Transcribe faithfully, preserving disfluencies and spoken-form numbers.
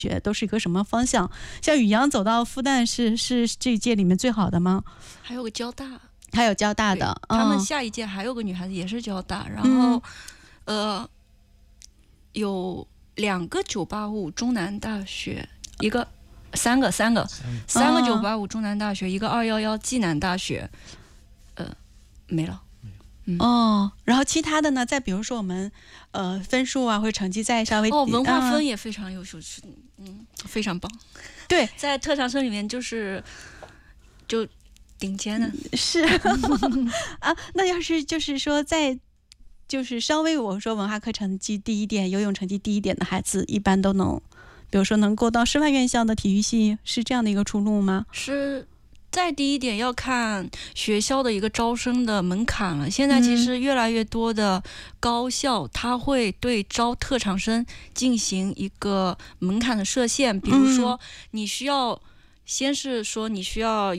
学都是一个什么方向？像宇阳走到复旦是是这一届里面最好的吗？ 还有个交大， 还有交大的， 他们嗯下一届还有个女孩子也是交大，然后、 嗯、 呃有两个九八五中南大学，一个三个三个三个九八五中南大学，一个二幺幺暨南大学，呃没了。 嗯、哦，然后其他的呢？再比如说我们呃分数啊，或者成绩再稍微哦，文化分也非常优秀，是、嗯非常棒。 对， 在特长生里面就是就顶尖的。 是啊，那要是就是说在就是稍微我说文化课成绩低一点、游泳成绩低一点的孩子，一般都能，比如说能够到师范院校的体育系，是这样的一个出路吗？ 是。再低一点要看学校的一个招生的门槛了。现在其实越来越多的高校，它会对招特长生进行一个门槛的设限，比如说你需要先是说你需要